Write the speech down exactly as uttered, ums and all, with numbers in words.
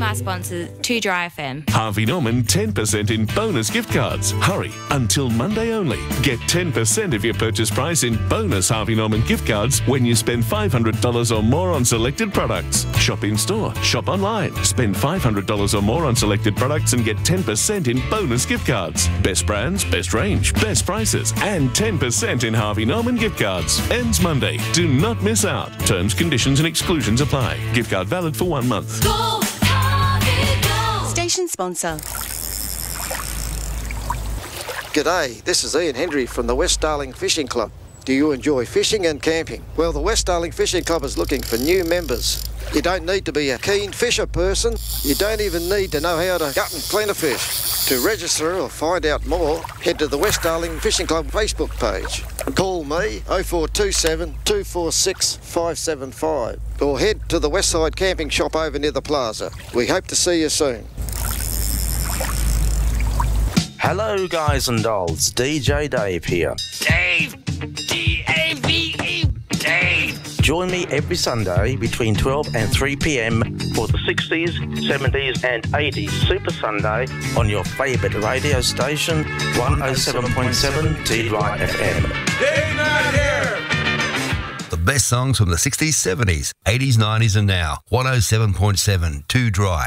our sponsor, two Dry F M. Harvey Norman ten percent in bonus gift cards. Hurry, until Monday only. Get ten percent of your purchase price in bonus Harvey Norman gift cards when you spend five hundred dollars or more on selected products. Shop in store, shop online. Spend five hundred dollars or more on selected products and get ten percent in bonus gift cards. Best brands, best range, best prices, and ten percent in Harvey Norman gift cards. Ends Monday. Do not miss out. Terms, conditions and exclusions apply. Gift card valid for one month. Go, Harvey, go. Station sponsor. G'day, this is Ian Hendry from the West Darling Fishing Club. Do you enjoy fishing and camping? Well, the West Darling Fishing Club is looking for new members. You don't need to be a keen fisher person. You don't even need to know how to gut and clean a fish. To register or find out more, head to the West Darling Fishing Club Facebook page. Call me oh four two seven, two four six, five seven five or head to the Westside Camping Shop over near the plaza. We hope to see you soon. Hello guys and dolls, D J Dave here. Dave! D A V E! Dave! Join me every Sunday between twelve and three p m for the sixties, seventies and eighties Super Sunday on your favourite radio station, one oh seven point seven T Y F M. Dave not here! The best songs from the sixties, seventies, eighties, nineties and now. one oh seven point seven Two Dry.